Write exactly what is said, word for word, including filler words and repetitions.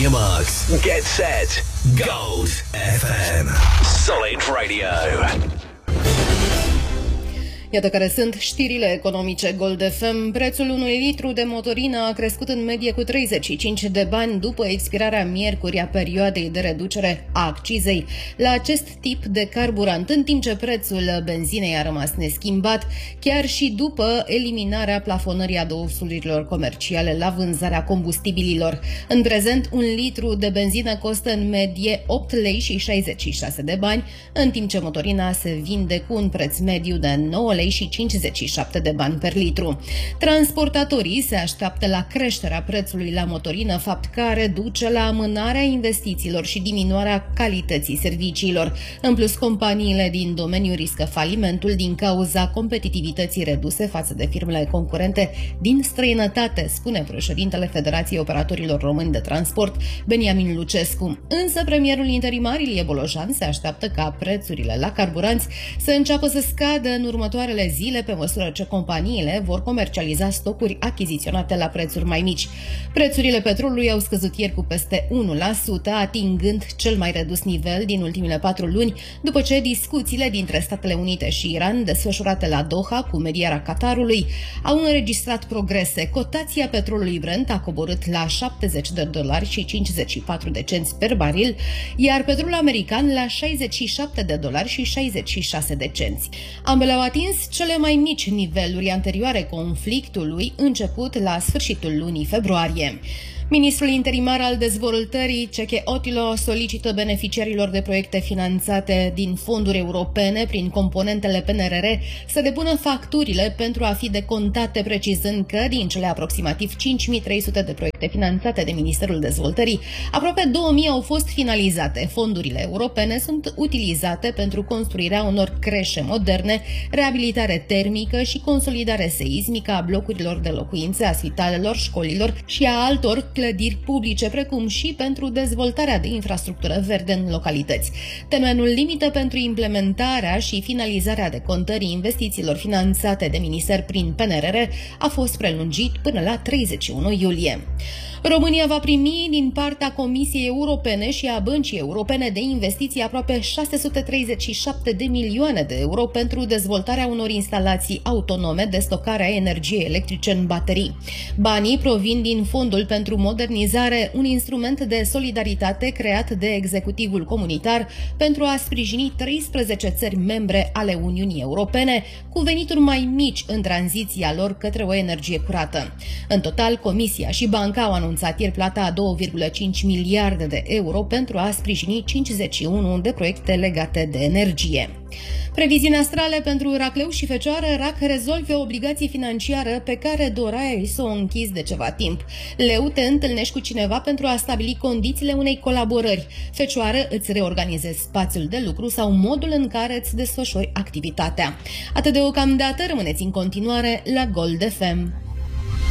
your marks. Get set. Gold F M. Solid Radio. Iată care sunt știrile economice Gold F M. Prețul unui litru de motorină a crescut în medie cu treizeci și cinci de bani după expirarea miercuri a perioadei de reducere a accizei la acest tip de carburant, în timp ce prețul benzinei a rămas neschimbat, chiar și după eliminarea plafonării adăusurilor comerciale la vânzarea combustibililor. În prezent, un litru de benzină costă în medie opt lei și șaizeci și șase de bani, în timp ce motorina se vinde cu un preț mediu de nouă lei și cincizeci și șapte de bani per litru. Transportatorii se așteaptă la creșterea prețului la motorină, fapt care duce la amânarea investițiilor și diminuarea calității serviciilor. În plus, companiile din domeniu riscă falimentul din cauza competitivității reduse față de firmele concurente din străinătate, spune președintele Federației Operatorilor Români de Transport, Beniamin Lucescu. Însă premierul interimar Ilie Bolojan se așteaptă ca prețurile la carburanți să înceapă să scadă în următoarele zile, pe măsură ce companiile vor comercializa stocuri achiziționate la prețuri mai mici. Prețurile petrolului au scăzut ieri cu peste unu la sută, atingând cel mai redus nivel din ultimele patru luni, după ce discuțiile dintre Statele Unite și Iran, desfășurate la Doha cu medierea Qatarului, au înregistrat progrese. Cotația petrolului Brent a coborât la șaptezeci de dolari și cincizeci și patru de cenți per baril, iar petrolul american la șaizeci și șapte de dolari și șaizeci și șase de cenți. Ambele au atins cele mai mici niveluri anterioare conflictului, început la sfârșitul lunii februarie. Ministrul interimar al dezvoltării, Ceche Otilo, solicită beneficiarilor de proiecte finanțate din fonduri europene prin componentele P N R R să depună facturile pentru a fi decontate, precizând că din cele aproximativ cinci mii trei sute de proiecte finanțate de Ministerul Dezvoltării, aproape două mii au fost finalizate. Fondurile europene sunt utilizate pentru construirea unor creșe moderne, reabilitare termică și consolidare seismică a blocurilor de locuințe, a spitalelor, școlilor și a altor clădiri publice, precum și pentru dezvoltarea de infrastructură verde în localități. Termenul limită pentru implementarea și finalizarea decontării investițiilor finanțate de minister prin P N R R a fost prelungit până la treizeci și unu iulie. România va primi din partea Comisiei Europene și a Băncii Europene de Investiții aproape șase sute treizeci și șapte de milioane de euro pentru dezvoltarea unor instalații autonome de stocare a energiei electrice în baterii. Banii provin din Fondul pentru Modernizare, un instrument de solidaritate creat de executivul comunitar pentru a sprijini treisprezece țări membre ale Uniunii Europene cu venituri mai mici în tranziția lor către o energie curată. În total, Comisia și Banca au anunțat ieri plata a două virgulă cinci miliarde de euro pentru a sprijini cincizeci și unu de proiecte legate de energie. Previziuni astrale pentru Racleu și Fecioară. Rac, rezolvi o obligație financiară pe care doreai să o închizi de ceva timp. Leu, te întâlnești cu cineva pentru a stabili condițiile unei colaborări. Fecioară, îți reorganizezi spațiul de lucru sau modul în care îți desfășori activitatea. Atât deocamdată, rămâneți în continuare la Gold F M.